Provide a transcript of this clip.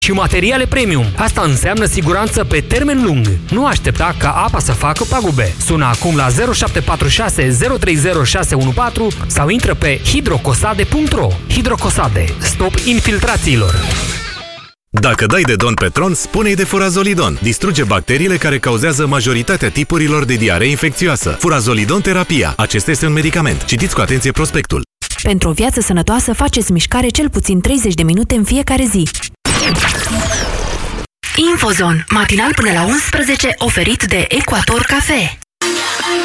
și materiale premium. Asta înseamnă siguranță pe termen lung. Nu aștepta ca apa să facă pagube. Sună acum la 0746 030 614 sau intră pe hidrocosade.ro. Hidrocosade. Stop infiltrațiilor. Dacă dai de Don Petron, spune-i de Furazolidon. Distruge bacteriile care cauzează majoritatea tipurilor de diaree infecțioasă. Furazolidon terapia. Acesta este un medicament. Citiți cu atenție prospectul. Pentru o viață sănătoasă, faceți mișcare cel puțin 30 de minute în fiecare zi. Infozon. Matinal până la 11, oferit de Ecuator Cafe.